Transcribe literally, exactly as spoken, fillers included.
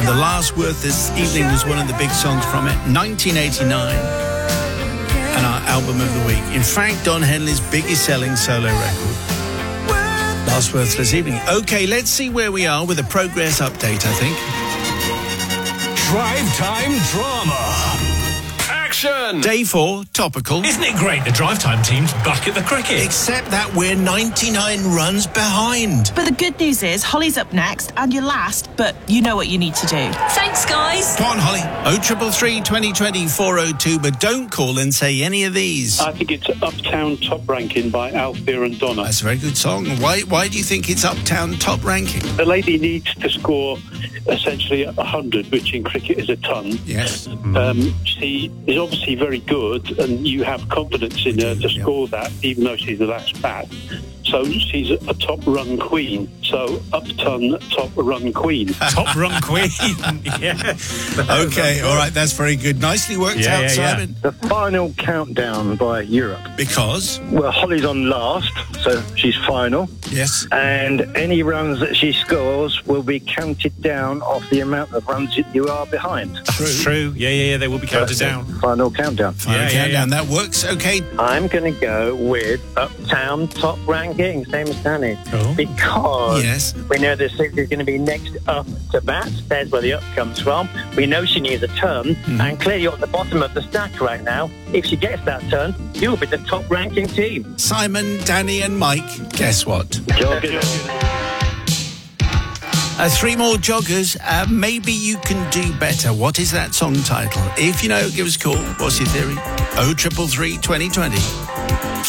And The Last Word this evening was one of the big songs from it, nineteen eighty-nine, and our album of the week. In fact, Don Henley's biggest selling solo record. Last Words this evening. Okay, let's see where we are with a progress update, I think. Drive Time Drama. Action! Day four, topical. Isn't it great the Drive Time team's back at the cricket? Except that we're ninety-nine runs behind. But the good news is Holly's up next and you're last, but you know what you need to do. Thanks, guys. Come on, Holly. oh triple three, twenty twenty, four oh two, but don't call and say any of these. I think it's Uptown Top Ranking by Althea and Donna. That's a very good song. Why, why do you think it's Uptown Top Ranking? The lady needs to score essentially one hundred, which in cricket is a ton. Yes. Um, she is obviously very good, and you have confidence in her to score that, even though she's the last bat. So she's a top run queen. So Upton top run queen. Top run queen. Yeah. Okay, all right, that's very good. Nicely worked Yeah, out, yeah, yeah. Simon. The final countdown by Europe. Because? Well, Holly's on last, so she's final. Yes. And any runs that she scores will be counted down off the amount of runs that you are behind. That's true. Yeah, yeah, yeah. They will be counted down. Final countdown. Final Yeah, yeah, countdown. That works. Okay. I'm going to go with Uptown Top Ranking, same as Danny. Oh. Because Yes. we know the six is going to be next up to bat. There's where the up comes from. We know she needs a turn. Mm-hmm. And clearly you're at the bottom of the stack right now. If she gets that turn, you'll be the top ranking team. Simon, Danny and Mike, guess what? Joggers. Uh, three more joggers. Uh, maybe you can do better. What is that song title? If you know, give us a call. What's your theory? oh triple three, twenty twenty.